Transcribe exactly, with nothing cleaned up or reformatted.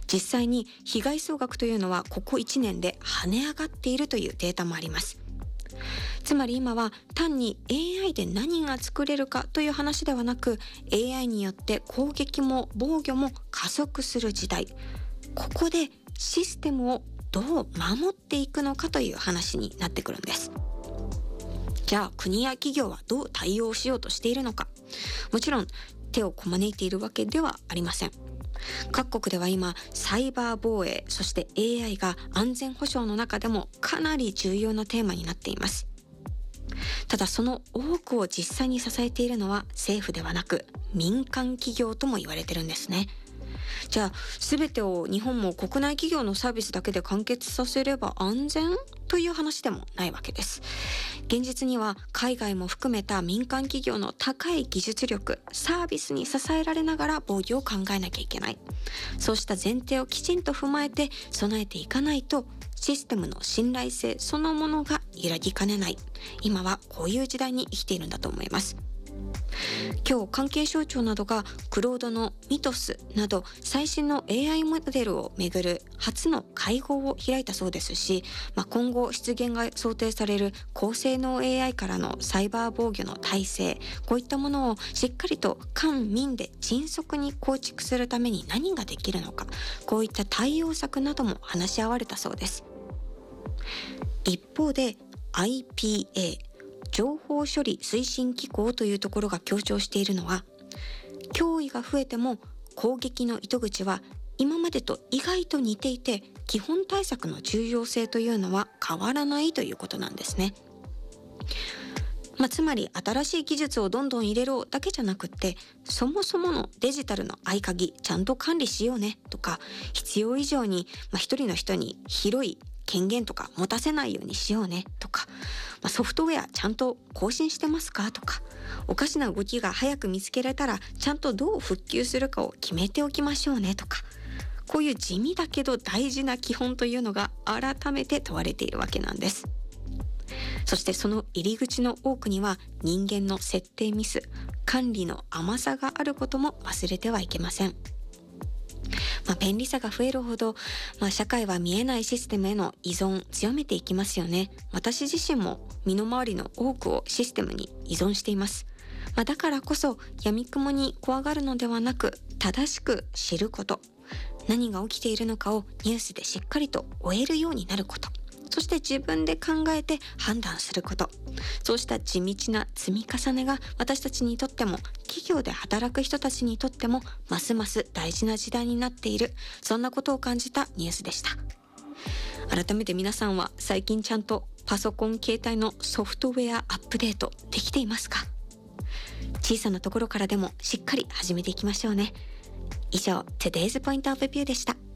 実際に被害総額というのはここいちねんで跳ね上がっているというデータもあります。つまり今は単に エーアイ で何が作れるかという話ではなく、 エーアイ によって攻撃も防御も加速する時代。ここでシステムをどう守っていくのかという話になってくるんです。じゃあ国や企業はどう対応しようとしているのか。もちろん手をこまねいているわけではありません。各国では今サイバー防衛、そして エーアイ が安全保障の中でもかなり重要なテーマになっています。ただその多くを実際に支えているのは政府ではなく民間企業とも言われてるんですね。じゃあ全てを日本も国内企業のサービスだけで完結させれば安全という話でもないわけです。現実には海外も含めた民間企業の高い技術力、サービスに支えられながら防御を考えなきゃいけない。そうした前提をきちんと踏まえて備えていかないとシステムの信頼性そのものが揺らぎかねない。今はこういう時代に生きているんだと思います。今日関係省庁などがクロードのミトスなど最新の エーアイ モデルをめぐる初の会合を開いたそうですし、まあ、今後出現が想定される高性能 エーアイ からのサイバー防御の体制、こういったものをしっかりと官民で迅速に構築するために何ができるのか、こういった対応策なども話し合われたそうです。一方で アイピーエー情報処理推進機構というところが強調しているのは、脅威が増えても攻撃の糸口は今までと意外と似ていて、基本対策の重要性というのは変わらないということなんですね。まあ、つまり新しい技術をどんどん入れろだけじゃなくって、そもそものデジタルの合鍵ちゃんと管理しようねとか、必要以上に、まあ、一人の人に広い権限とか持たせないようにしようねとか、まあ、ソフトウェアちゃんと更新してますかとか、おかしな動きが早く見つけられたらちゃんとどう復旧するかを決めておきましょうねとか、こういう地味だけど大事な基本というのが改めて問われているわけなんです。そしてその入り口の多くには人間の設定ミス、管理の甘さがあることも忘れてはいけません。まあ、便利さが増えるほど、まあ、社会は見えないシステムへの依存強めていきますよね。私自身も身の回りの多くをシステムに依存しています。まあ、だからこそ闇雲に怖がるのではなく、正しく知ること、何が起きているのかをニュースでしっかりと追えるようになること、そして自分で考えて判断すること。そうした地道な積み重ねが私たちにとっても、企業で働く人たちにとってもますます大事な時代になっている。そんなことを感じたニュースでした。改めて皆さんは最近ちゃんとパソコン携帯のソフトウェアアップデートできていますか？小さなところからでもしっかり始めていきましょうね。以上 Today's Point of View でした。